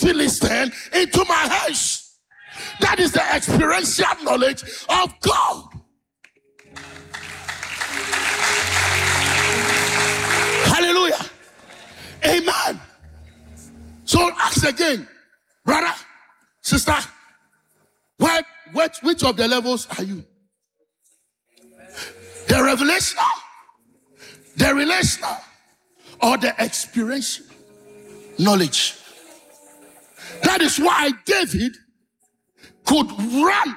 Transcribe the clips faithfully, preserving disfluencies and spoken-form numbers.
Philistine into my hands. That is the experiential knowledge of God. Hallelujah. Amen. So ask again, brother, sister, where, which, which of the levels are you? The revelational, the relational, or the experiential knowledge? That is why David could run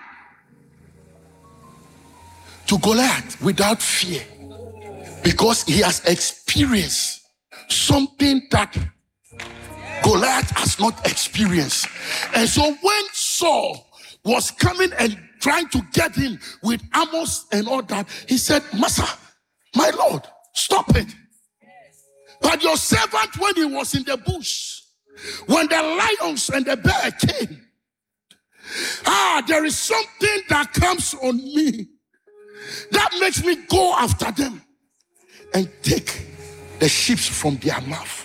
to Goliath without fear, because he has experienced something that Goliath has not experienced. And so when Saul was coming and trying to get him with Amos and all that, he said, Master, my Lord, stop it. But your servant, when he was in the bush, when the lions and the bear came, ah, there is something that comes on me that makes me go after them and take the sheep from their mouth.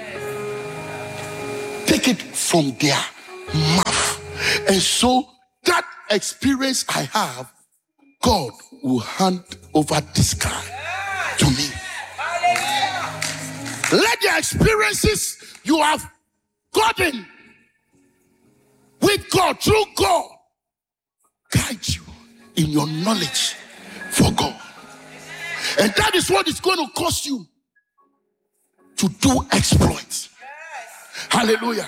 Take it from their mouth. And so that experience I have, God will hand over this guy to me. Let the experiences you have gotten with God, through God, guide you in your knowledge for God. And that is what is going to cause you to do exploits. Hallelujah.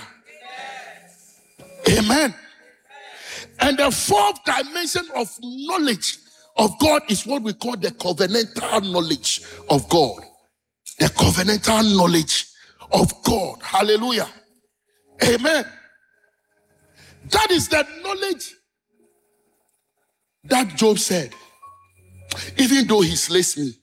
Amen. And the fourth dimension of knowledge of God is what we call the covenantal knowledge of God. The covenantal knowledge of God. Hallelujah. Amen. That is the knowledge that Job said, even though he slays me,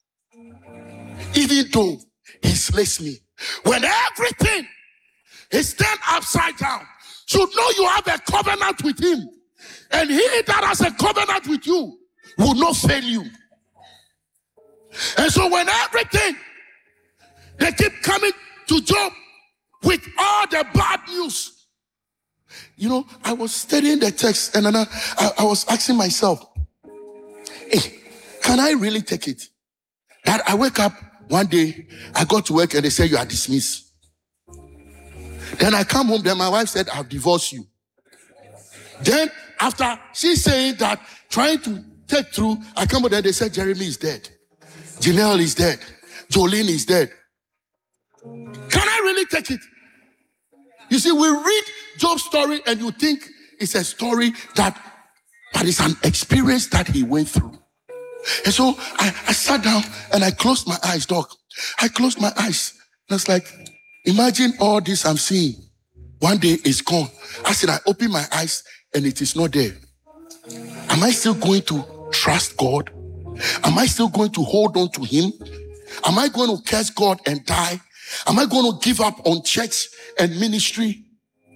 even though he slays me, when everything is turned upside down, you know you have a covenant with him. And he that has a covenant with you will not fail you. And so when everything, they keep coming to Job with all the bad news. You know, I was studying the text and then I, I, I was asking myself, hey, can I really take it? That I wake up one day, I go to work and they say you are dismissed. Then I come home, then my wife said, I've divorced you. Then after she saying that, trying to take through, I come home and they said Jeremy is dead. Janelle is dead. Jolene is dead. Can I really take it? You see, we read Job's story and you think it's a story that, but it's an experience that he went through. And so I, I sat down and I closed my eyes, Doc. I closed my eyes. And it's like, imagine all this I'm seeing. One day it's gone. I said, I open my eyes and it is not there. Am I still going to trust God? Am I still going to hold on to him? Am I going to curse God and die? Am I going to give up on church and ministry?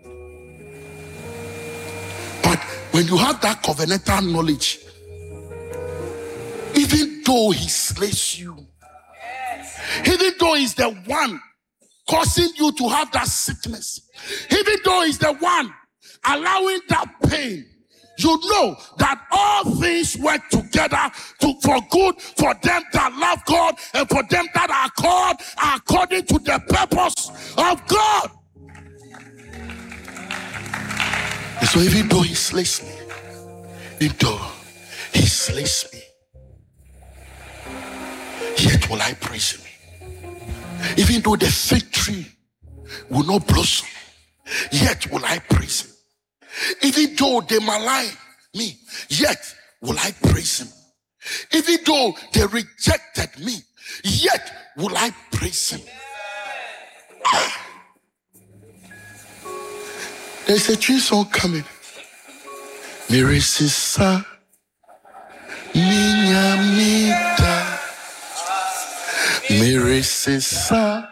But when you have that covenantal knowledge, even though he slays you, even though he's the one causing you to have that sickness, even though he's the one allowing that pain, you know that all things work together to, for good for them that love God and for them that are called according to the purpose of God. And so even though he slays me, even though he slays me, yet will I praise him. Even though the fig tree will not blossom, yet will I praise him. Even though they malign me, yet will I praise him. Even though they rejected me, yet will I praise him. Ah. There's a tree song coming. Mary Sisa Minya Mita Mary Sisa